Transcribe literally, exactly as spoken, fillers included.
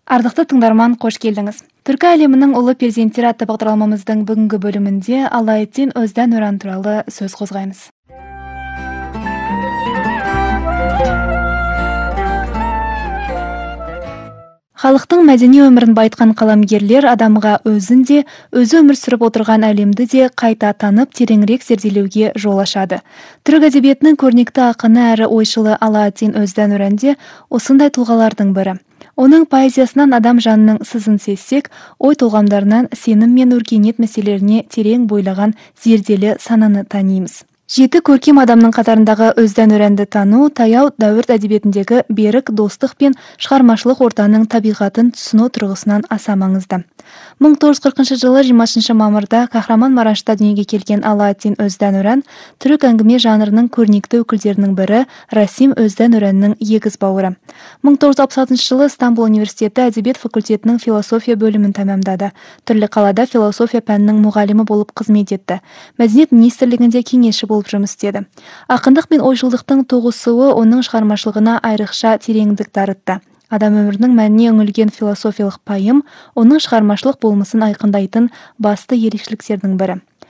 Ардақты тыңдарман, қош келдіңіз. Түркі әлемінің ұлы перзенттері атты бағдарламамыздың бүгінгі бөлімінде Алаэддин Өздан Өран туралы сөз қозғаймыз. Халықтың мәдени өмірін байытқан қаламгерлер адамға өзін де, өзі өмір сүріп отырған әлемді де қайта танып, тереңірек зерделеуге жол ашады. Түрік әдебиетінің көрнекті ақыны әрі ойшылы Алаэддин Өздан Өран де осындай тұлғалардың бірі. Оның поэзиясынан адам жанының сызын сезсек, ой толғамдарынан сенім мен өркениет мәселелеріне терең бойлаған зерделі сананы танимыз. Жеті көркем адамның қатарындағы Өздан Өранды тану таяу дәуір әдебиетіндегі берік достық пен шығармашылық ортаның табиғатын түсіну тұрғысынан аса маңызды. мың тоғыз жүз қырқыншы жылы жиырмасыншы мамырда Kahramanmaraş'та дүниеге келген Алаэддин Өздан Өран түрік әңгіме жанрының көрнекті өкілдерінің бірі Расим Өздан Өранның егіз бауыры. мың тоғыз жүз алпыс алтыншы жылы Стамбул университеті әдебиет факультетінің философия бөлімін тәмамдады. Түрлі қалада философия пәнінің мұғалімі болып қызмет етті. Мәдениет министрлігінде кеңесші болып жұмыс істеді. Ақындық пен ойшылдықтың тоғысуы оның шығармашылығына айрықша тереңдік дарытты. Адам өмірінің мәніне үңілген философиялық пайым оның шығармашылық болмысын айқындайтын басты ерекшеліктердің бірі.